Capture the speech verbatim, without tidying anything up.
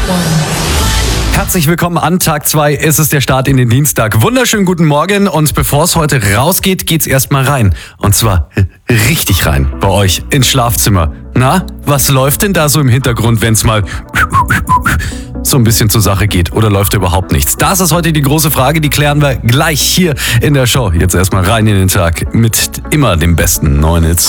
Herzlich willkommen an Tag zwei. Es ist der Start in den Dienstag. Wunderschönen guten Morgen und bevor es heute rausgeht, geht's erstmal rein. Und zwar richtig rein bei euch ins Schlafzimmer. Na, was läuft denn da so im Hintergrund, wenn's mal so ein bisschen zur Sache geht oder läuft überhaupt nichts? Das ist heute die große Frage, die klären wir gleich hier in der Show. Jetzt erstmal rein in den Tag mit immer dem besten neuen Hits.